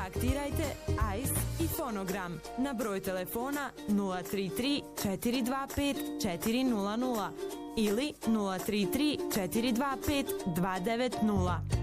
Kontaktirajte Ice i Fonogram na broj telefona 033 425 400 ili 033 425 290.